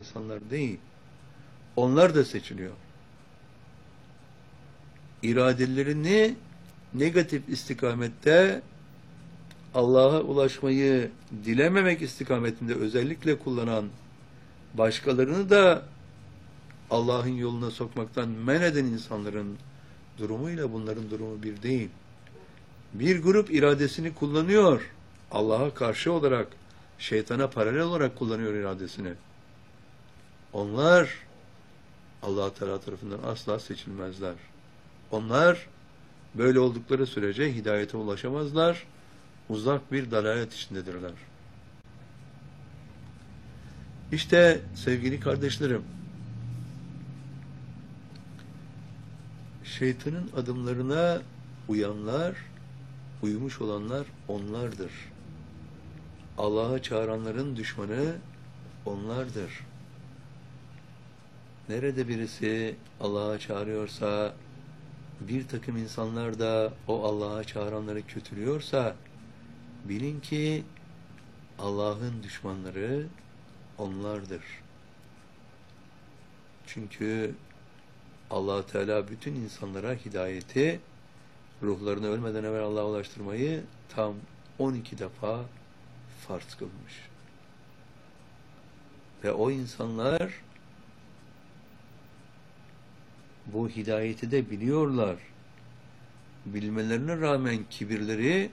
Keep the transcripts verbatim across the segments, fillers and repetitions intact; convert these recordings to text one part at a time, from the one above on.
insanlar değil. Onlar da seçiliyor. İradelerini negatif istikamette Allah'a ulaşmayı dilememek istikametinde özellikle kullanan, başkalarını da Allah'ın yoluna sokmaktan men eden insanların durumuyla bunların durumu bir değil. Bir grup iradesini kullanıyor. Allah'a karşı olarak, şeytana paralel olarak kullanıyor iradesini. Onlar Allah Teala tarafından asla seçilmezler. Onlar böyle oldukları sürece hidayete ulaşamazlar. Uzak bir dalalet içindedirler. İşte sevgili kardeşlerim, şeytanın adımlarına uyanlar, uymuş olanlar onlardır. Allah'a çağıranların düşmanı onlardır. Nerede birisi Allah'a çağırıyorsa, bir takım insanlar da o Allah'a çağıranları kötülüyorsa, bilin ki Allah'ın düşmanları onlardır. Çünkü Allah Teala bütün insanlara hidayeti, ruhlarını ölmeden evvel Allah'a ulaştırmayı tam on iki defa farz kılmış. Ve o insanlar bu hidayeti de biliyorlar. Bilmelerine rağmen kibirleri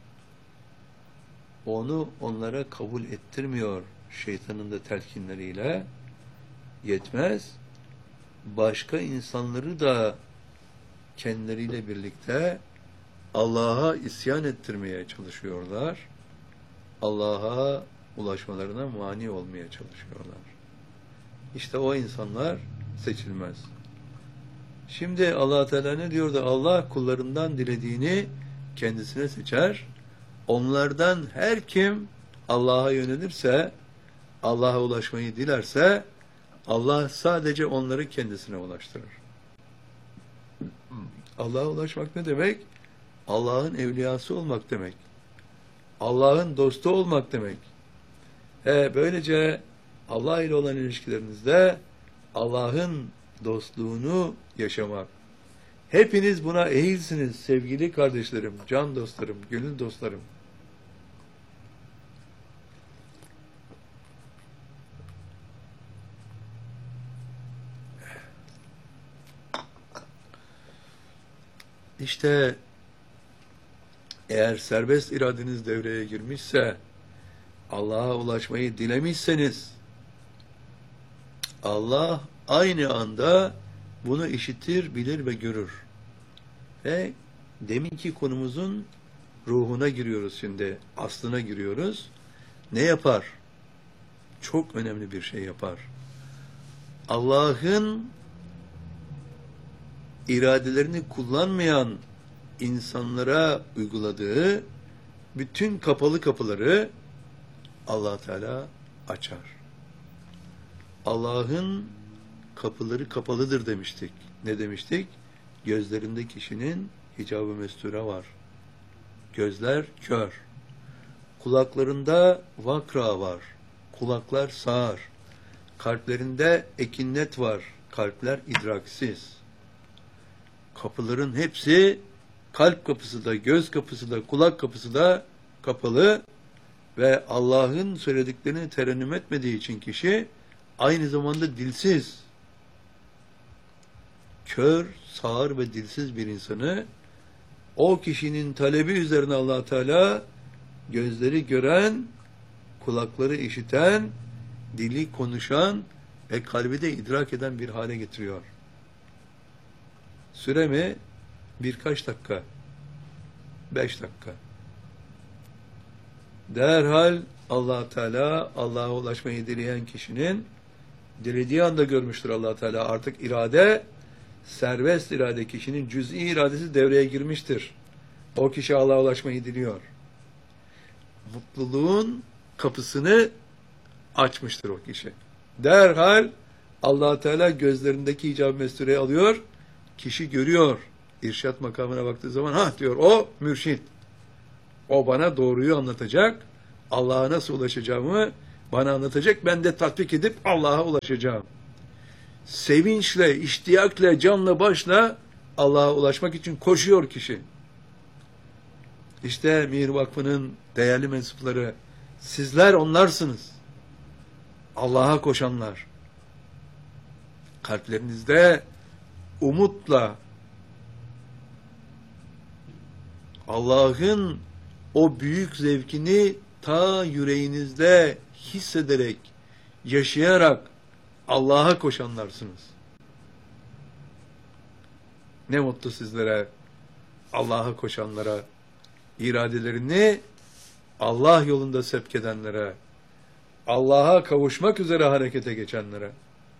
onu onlara kabul ettirmiyor, şeytanın da telkinleriyle. Yetmez, başka insanları da kendileriyle birlikte Allah'a isyan ettirmeye çalışıyorlar. Allah'a ulaşmalarına mani olmaya çalışıyorlar. İşte o insanlar seçilmez. Şimdi Allah Teala ne diyor da Allah kullarından dilediğini kendisine seçer. Onlardan her kim Allah'a yönelirse, Allah'a ulaşmayı dilerse, Allah sadece onları kendisine ulaştırır. Allah'a ulaşmak ne demek? Allah'ın evliyası olmak demek. Allah'ın dostu olmak demek. E, böylece Allah ile olan ilişkilerinizde Allah'ın dostluğunu yaşamak. Hepiniz buna ehilsiniz sevgili kardeşlerim, can dostlarım, gönül dostlarım. İşte eğer serbest iradeniz devreye girmişse, Allah'a ulaşmayı dilemişseniz, Allah aynı anda bunu işitir, bilir ve görür. Ve deminki konumuzun ruhuna giriyoruz şimdi, aslına giriyoruz. Ne yapar? Çok önemli bir şey yapar. Allah'ın iradelerini kullanmayan insanlara uyguladığı bütün kapalı kapıları Allah Teala açar. Allah'ın kapıları kapalıdır demiştik. Ne demiştik? Gözlerinde kişinin hicab-ı mesture var. Gözler kör. Kulaklarında vakra var. Kulaklar sağır. Kalplerinde ekinnet var. Kalpler idraksiz. Kapıların hepsi, kalp kapısı da, göz kapısı da, kulak kapısı da kapalı ve Allah'ın söylediklerini terennüm etmediği için kişi aynı zamanda dilsiz. Kör, sağır ve dilsiz bir insanı o kişinin talebi üzerine Allah Teala gözleri gören, kulakları işiten, dili konuşan ve kalbi de idrak eden bir hale getiriyor. Süre mi? Birkaç dakika. Beş dakika. Derhal Allah Teala Allah'a ulaşmayı dileyen kişinin dilediği anda görmüştür Allah Teala. Artık irade, serbest irade, kişinin cüz'i iradesi devreye girmiştir. O kişi Allah'a ulaşmayı diliyor. Mutluluğun kapısını açmıştır o kişi. Derhal Allah Teala gözlerindeki icab-ı mestureyi alıyor. Kişi görüyor. İrşad makamına baktığı zaman ha diyor o mürşit. O bana doğruyu anlatacak. Allah'a nasıl ulaşacağımı Bana anlatacak, ben de tatbik edip Allah'a ulaşacağım. Sevinçle, iştiyakla, canla başla Allah'a ulaşmak için koşuyor kişi. İşte Mihir Vakfı'nın değerli mensupları, sizler onlarsınız. Allah'a koşanlar. Kalplerinizde umutla Allah'ın o büyük zevkini ta yüreğinizde hissederek, yaşayarak Allah'a koşanlarsınız. Ne mutlu sizlere, Allah'a koşanlara, iradelerini Allah yolunda sevk edenlere, Allah'a kavuşmak üzere harekete geçenlere.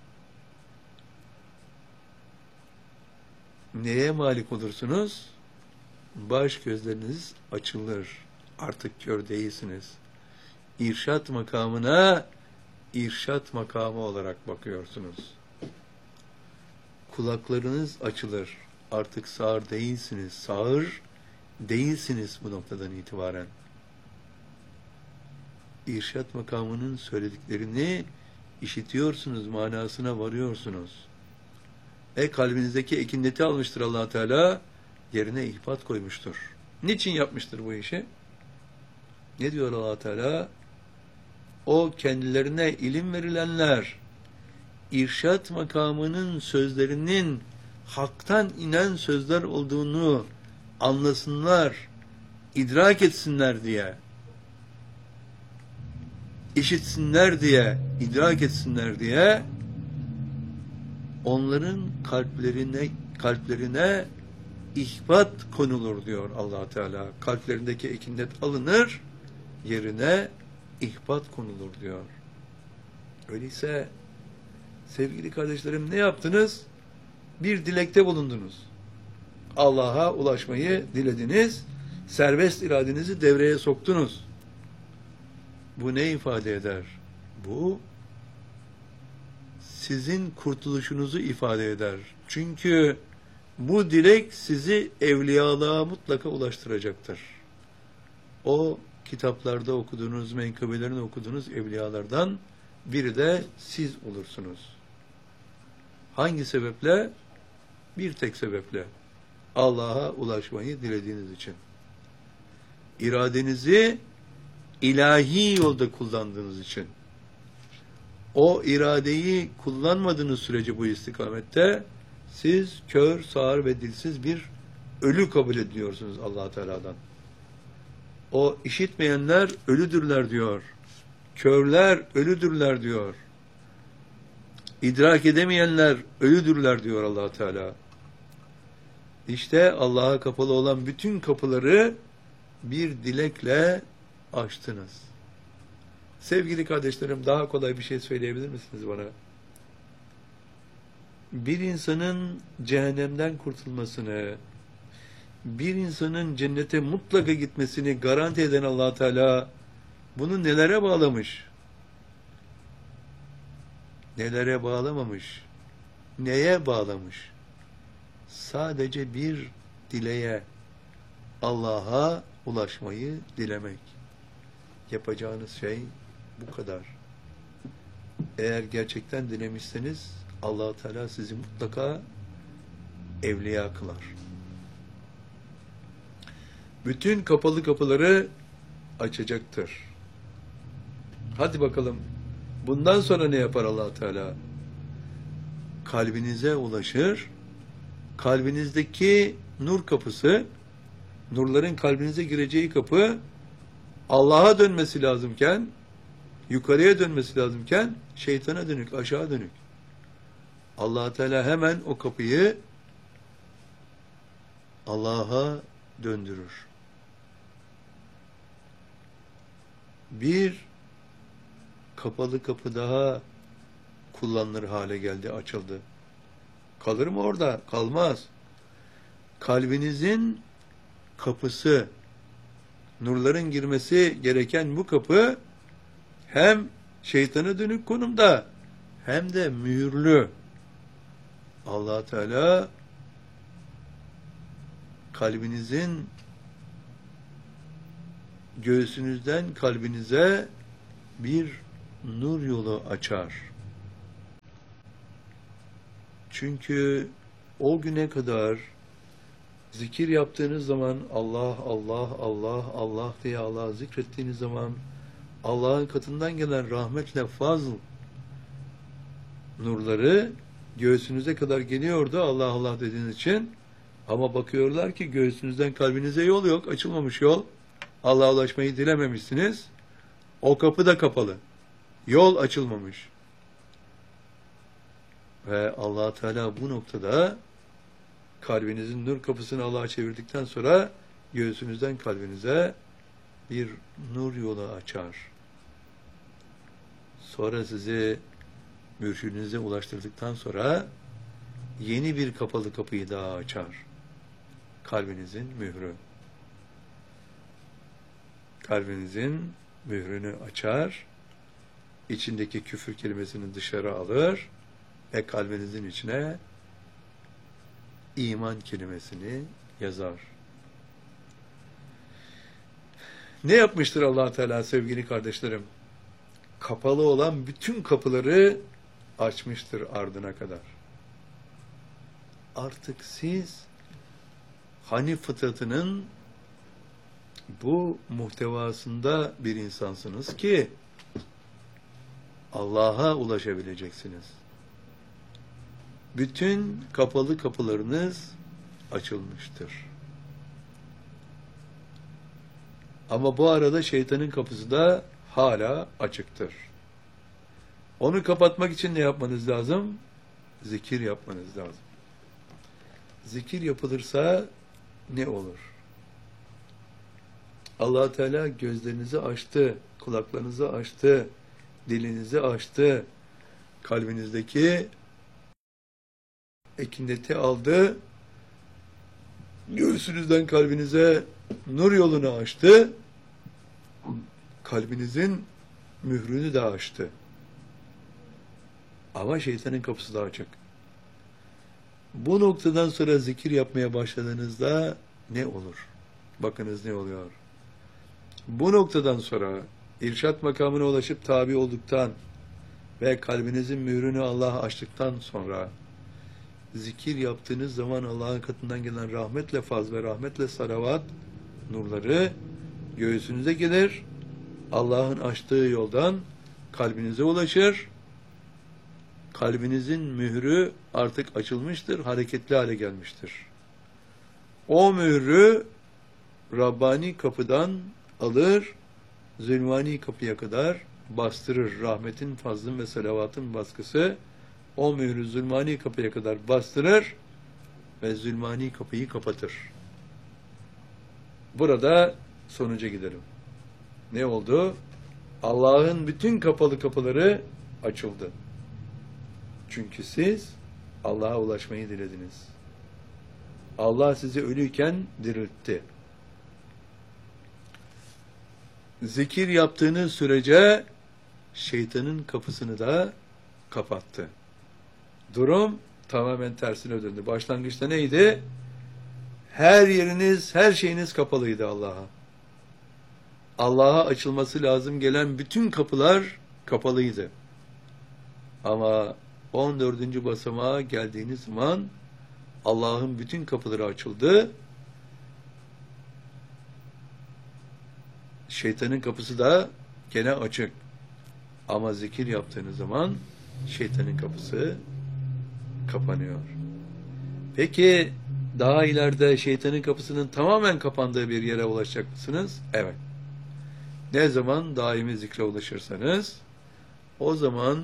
Neye malik olursunuz? Baş gözleriniz açılır. Artık kör değilsiniz. İrşat makamına irşat makamı olarak bakıyorsunuz. Kulaklarınız açılır. Artık sağır değilsiniz. Sağır değilsiniz bu noktadan itibaren. İrşat makamının söylediklerini işitiyorsunuz, manasına varıyorsunuz. E kalbinizdeki ekinleti almıştır Allah Teala, yerine ihbat koymuştur. Niçin yapmıştır bu işi? Ne diyor Allah Teala? O kendilerine ilim verilenler, irşat makamının sözlerinin haktan inen sözler olduğunu anlasınlar, idrak etsinler diye, işitsinler diye, idrak etsinler diye onların kalplerine kalplerine ihbat konulur diyor Allah Teala. Kalplerindeki ekinlet alınır, yerine ihbat konulur diyor. Öyleyse sevgili kardeşlerim, ne yaptınız? Bir dilekte bulundunuz. Allah'a ulaşmayı dilediniz. Serbest iradenizi devreye soktunuz. Bu ne ifade eder? Bu sizin kurtuluşunuzu ifade eder. Çünkü bu dilek sizi evliyalığa mutlaka ulaştıracaktır. O kitaplarda okuduğunuz, menkıbelerini okuduğunuz evliyalardan biri de siz olursunuz. Hangi sebeple? Bir tek sebeple. Allah'a ulaşmayı dilediğiniz için. İradenizi ilahi yolda kullandığınız için. O iradeyi kullanmadığınız sürece bu istikamette siz kör, sağır ve dilsiz bir ölü kabul ediyorsunuz Allah Teala'dan. O işitmeyenler ölüdürler diyor. Körler ölüdürler diyor. İdrak edemeyenler ölüdürler diyor Allah Teala. İşte Allah'a kapalı olan bütün kapıları bir dilekle açtınız. Sevgili kardeşlerim, daha kolay bir şey söyleyebilir misiniz bana? Bir insanın cehennemden kurtulmasını, bir insanın cennete mutlaka gitmesini garanti eden Allah Teala bunu nelere bağlamış? Nelere bağlamamış? Neye bağlamış? Sadece bir dileğe, Allah'a ulaşmayı dilemek. Yapacağınız şey bu kadar. Eğer gerçekten dilemişseniz Allah Teala sizi mutlaka evliya kılar. Bütün kapalı kapıları açacaktır. Hadi bakalım. Bundan sonra ne yapar Allah Teala? Kalbinize ulaşır. Kalbinizdeki nur kapısı, nurların kalbinize gireceği kapı, Allah'a dönmesi lazımken, yukarıya dönmesi lazımken, şeytana dönük, aşağı dönük. Allah Teala hemen o kapıyı Allah'a döndürür. Bir kapalı kapı daha kullanılır hale geldi, açıldı. Kalır mı orada? Kalmaz. Kalbinizin kapısı, nurların girmesi gereken bu kapı hem şeytana dönük konumda hem de mühürlü. Allah Teala kalbinizin göğsünüzden kalbinize bir nur yolu açar. Çünkü o güne kadar zikir yaptığınız zaman Allah, Allah, Allah, Allah diye Allah'ı zikrettiğiniz zaman Allah'ın katından gelen rahmetle fazl nurları göğsünüze kadar geliyordu Allah Allah dediğiniz için. Ama bakıyorlar ki göğsünüzden kalbinize yol yok, açılmamış yol. Allah'a ulaşmayı dilememişsiniz. O kapı da kapalı. Yol açılmamış. Ve Allah Teala bu noktada kalbinizin nur kapısını Allah'a çevirdikten sonra göğsünüzden kalbinize bir nur yolu açar. Sonra sizi mürşidinize ulaştırdıktan sonra yeni bir kapalı kapıyı daha açar. Kalbinizin mührü. Kalbinizin mührünü açar, içindeki küfür kelimesini dışarı alır ve kalbinizin içine iman kelimesini yazar. Ne yapmıştır Allah Teala sevgili kardeşlerim? Kapalı olan bütün kapıları açmıştır ardına kadar. Artık siz Hanif fıtratının bu muhtevasında bir insansınız ki Allah'a ulaşabileceksiniz. Bütün kapalı kapılarınız açılmıştır. Ama bu arada şeytanın kapısı da hala açıktır. Onu kapatmak için ne yapmanız lazım? Zikir yapmanız lazım. Zikir yapılırsa ne olur? Allah Teala gözlerinizi açtı, kulaklarınızı açtı, dilinizi açtı, kalbinizdeki ekineti aldı, göğsünüzden kalbinize nur yolunu açtı, kalbinizin mührünü de açtı. Ama şeytanın kapısı da açık. Bu noktadan sonra zikir yapmaya başladığınızda ne olur? Bakınız ne oluyor? Bu noktadan sonra irşat makamına ulaşıp tabi olduktan ve kalbinizin mührünü Allah'a açtıktan sonra zikir yaptığınız zaman Allah'ın katından gelen rahmetle faz ve rahmetle salavat nurları göğsünüze gelir. Allah'ın açtığı yoldan kalbinize ulaşır. Kalbinizin mührü artık açılmıştır, hareketli hale gelmiştir. O mührü Rabbani kapıdan alır, zulmani kapıya kadar bastırır. Rahmetin, fazlın ve salavatın baskısı o mührü zulmani kapıya kadar bastırır ve zulmani kapıyı kapatır. Burada sonuca gidelim. Ne oldu? Allah'ın bütün kapalı kapıları açıldı. Çünkü siz Allah'a ulaşmayı dilediniz. Allah sizi ölüyken diriltti. Zikir yaptığınız sürece şeytanın kapısını da kapattı. Durum tamamen tersine döndü. Başlangıçta neydi? Her yeriniz, her şeyiniz kapalıydı Allah'a. Allah'a açılması lazım gelen bütün kapılar kapalıydı. Ama on dördüncü basamağa geldiğiniz zaman Allah'ın bütün kapıları açıldı. Şeytanın kapısı da gene açık. Ama zikir yaptığınız zaman şeytanın kapısı kapanıyor. Peki daha ileride şeytanın kapısının tamamen kapandığı bir yere ulaşacak mısınız? Evet. Ne zaman daimi zikre ulaşırsanız o zaman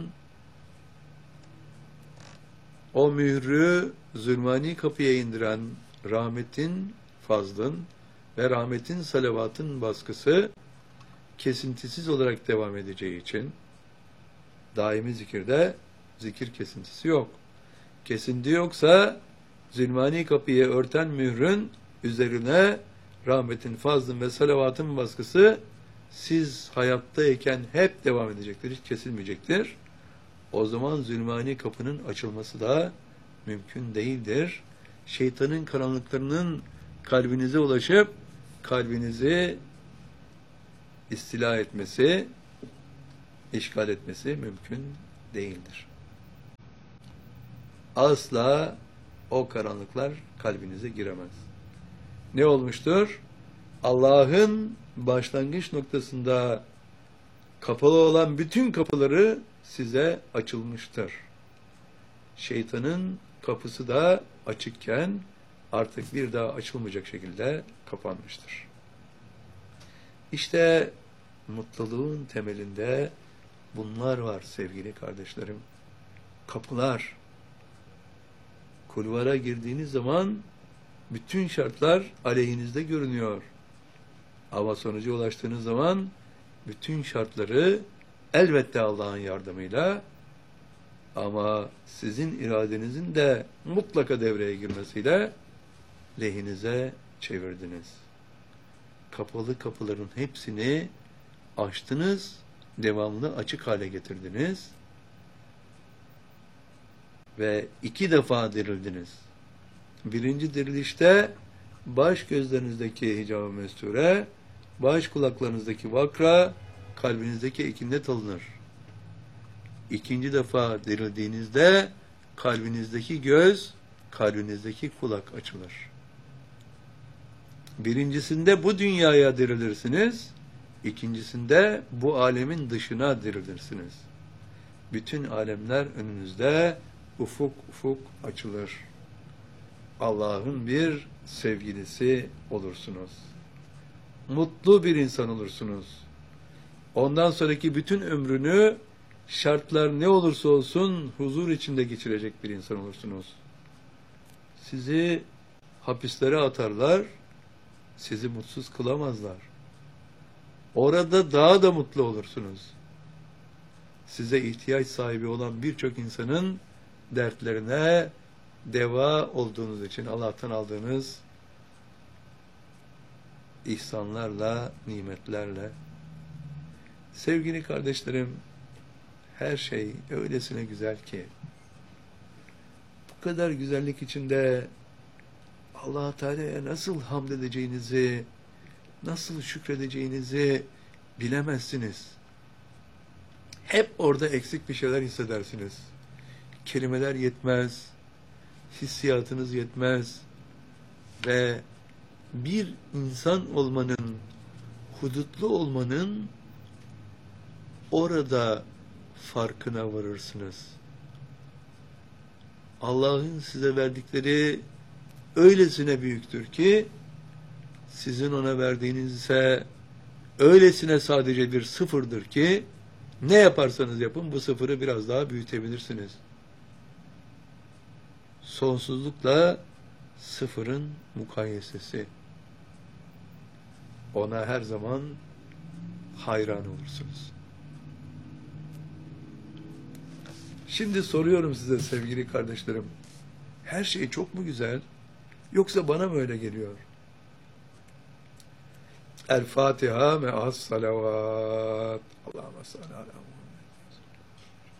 o mührü zulmani kapıya indiren rahmetin, fazlın ve rahmetin, salavatın baskısı kesintisiz olarak devam edeceği için daimi zikirde zikir kesintisi yok. Kesinti yoksa zulmani kapıyı örten mührün üzerine rahmetin, fazlın ve salavatın baskısı siz hayattayken hep devam edecektir, hiç kesilmeyecektir. O zaman zulmani kapının açılması da mümkün değildir. Şeytanın karanlıklarının kalbinize ulaşıp kalbinizi istila etmesi işgal etmesi mümkün değildir. Asla o karanlıklar kalbinize giremez. Ne olmuştur? Allah'ın başlangıç noktasında kapalı olan bütün kapıları size açılmıştır. Şeytanın kapısı da açıkken artık bir daha açılmayacak şekilde kapanmıştır. İşte mutluluğun temelinde bunlar var sevgili kardeşlerim. Kapılar. Kulvara girdiğiniz zaman bütün şartlar aleyhinizde görünüyor. Ama sonuca ulaştığınız zaman bütün şartları elbette Allah'ın yardımıyla ama sizin iradenizin de mutlaka devreye girmesiyle lehinize çevirdiniz. Kapalı kapıların hepsini açtınız, devamlı açık hale getirdiniz ve iki defa dirildiniz. Birinci dirilişte baş gözlerinizdeki hicab-ı mesture, baş kulaklarınızdaki vakra, kalbinizdeki ekinnet alınır. İkinci defa dirildiğinizde kalbinizdeki göz, kalbinizdeki kulak açılır. Birincisinde bu dünyaya dirilirsiniz, ikincisinde bu alemin dışına dirilirsiniz. Bütün alemler önünüzde ufuk ufuk açılır. Allah'ın bir sevgilisi olursunuz. Mutlu bir insan olursunuz. Ondan sonraki bütün ömrünü şartlar ne olursa olsun huzur içinde geçirecek bir insan olursunuz. Sizi hapislere atarlar, sizi mutsuz kılamazlar. Orada daha da mutlu olursunuz. Size ihtiyaç sahibi olan birçok insanın dertlerine deva olduğunuz için Allah'tan aldığınız ihsanlarla, nimetlerle. Sevgili kardeşlerim, her şey öylesine güzel ki, bu kadar güzellik içinde Allah-u Teala'ya nasıl hamd edeceğinizi, nasıl şükredeceğinizi bilemezsiniz. Hep orada eksik bir şeyler hissedersiniz. Kelimeler yetmez, hissiyatınız yetmez ve bir insan olmanın, hudutlu olmanın orada farkına varırsınız. Allah'ın size verdikleri öylesine büyüktür ki sizin ona verdiğiniz ise öylesine sadece bir sıfırdır ki ne yaparsanız yapın bu sıfırı biraz daha büyütebilirsiniz. Sonsuzlukla sıfırın mukayesesi. Ona her zaman hayran olursunuz. Şimdi soruyorum size sevgili kardeşlerim. Her şey çok mu güzel? Yoksa bana mı öyle geliyor? El Fatiha me'as salavat. Allahümme salli ala